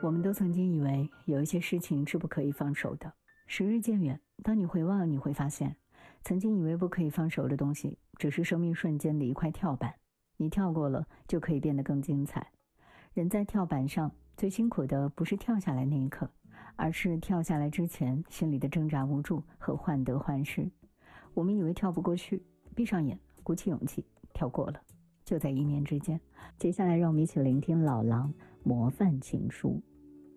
我们都曾经以为有一些事情是不可以放手的，时日渐远，当你回望，你会发现曾经以为不可以放手的东西，只是生命瞬间的一块跳板，你跳过了就可以变得更精彩。人在跳板上最辛苦的不是跳下来那一刻，而是跳下来之前心里的挣扎无助和患得患失。我们以为跳不过去，闭上眼，鼓起勇气跳过了，就在一念之间。接下来让我们一起聆听老狼模范情书。